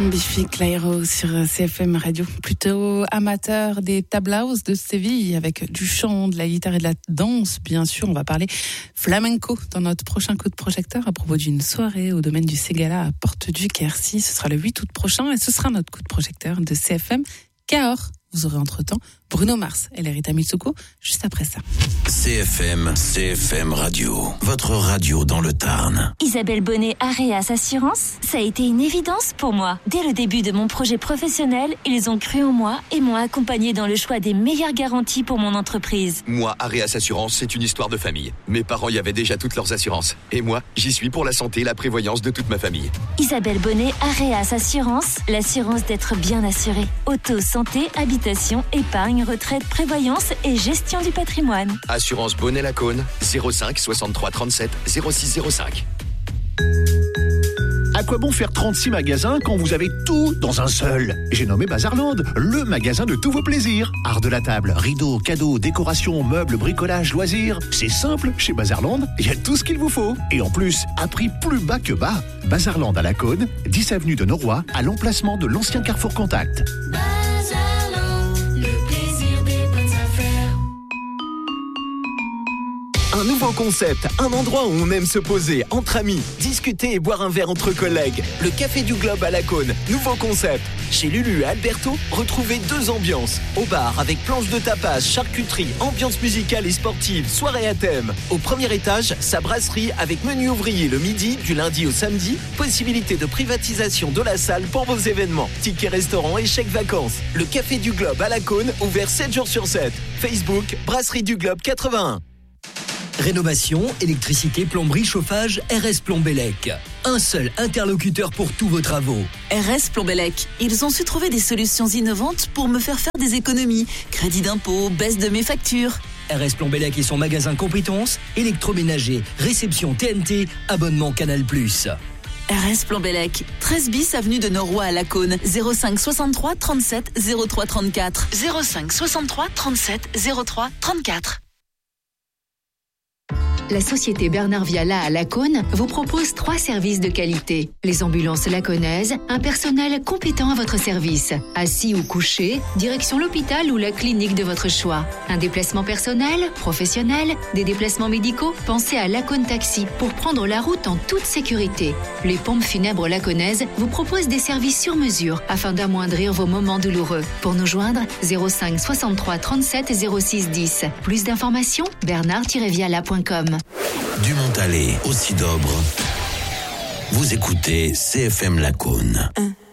Biffy Clyro sur CFM Radio, plutôt amateur des table house de Séville avec du chant, de la guitare et de la danse. Bien sûr, on va parler flamenco dans notre prochain coup de projecteur à propos d'une soirée au domaine du Ségala à Porte du Quercy. Ce sera le 8 août prochain et ce sera notre coup de projecteur de CFM Cahors. Vous aurez entre-temps Bruno Mars et Lerita Mitsuko juste après ça. CFM Radio, votre radio dans le Tarn. Isabelle Bonnet, Areas Assurance, ça a été une évidence pour moi. Dès le début de mon projet professionnel, ils ont cru en moi et m'ont accompagné dans le choix des meilleures garanties pour mon entreprise. Moi, Areas Assurance, c'est une histoire de famille. Mes parents y avaient déjà toutes leurs assurances. Et moi, j'y suis pour la santé et la prévoyance de toute ma famille. Isabelle Bonnet, Areas Assurance, l'assurance d'être bien assuré. Auto, santé, habitation, épargne, retraite, prévoyance et gestion du patrimoine. Assurance Bonnet-Lacône, 05 63 37 06 05. À quoi bon faire 36 magasins quand vous avez tout dans un seul ? J'ai nommé Bazarland, le magasin de tous vos plaisirs. Art de la table, rideaux, cadeaux, décorations, meubles, bricolage, loisirs. C'est simple, chez Bazarland, il y a tout ce qu'il vous faut. Et en plus, à prix plus bas que bas. Bazarland à la Cône, 10 avenue de Noroy, à l'emplacement de l'ancien Carrefour Contact. Un nouveau concept, un endroit où on aime se poser entre amis, discuter et boire un verre entre collègues. Le Café du Globe à la Cône, nouveau concept. Chez Lulu et Alberto, retrouvez deux ambiances. Au bar avec planche de tapas, charcuterie, ambiance musicale et sportive, soirée à thème. Au premier étage, sa brasserie avec menu ouvrier le midi, du lundi au samedi. Possibilité de privatisation de la salle pour vos événements. Tickets restaurant et chèques vacances. Le Café du Globe à la Cône, ouvert 7 jours sur 7. Facebook, Brasserie du Globe 81. Rénovation, électricité, plomberie, chauffage, RS Plombellec. Un seul interlocuteur pour tous vos travaux. RS Plombellec. Ils ont su trouver des solutions innovantes pour me faire des économies. Crédit d'impôt, baisse de mes factures. RS Plombellec et son magasin compétences, électroménager, réception TNT, abonnement Canal+. RS Plombellec, 13 bis avenue de Noroy à la Cône, 05 63 37 03 34. 05 63 37 03 34. La société Bernard Viala à Lacaune vous propose 3 services de qualité. Les ambulances lacaunaises, un personnel compétent à votre service. Assis ou couché, direction l'hôpital ou la clinique de votre choix. Un déplacement personnel, professionnel, des déplacements médicaux, pensez à Lacaune Taxi pour prendre la route en toute sécurité. Les pompes funèbres lacaunaises vous proposent des services sur mesure afin d'amoindrir vos moments douloureux. Pour nous joindre, 05 63 37 06 10. Plus d'informations, bernard-viala.com. Du Montalet au Sidobre, vous écoutez CFM Lacaune.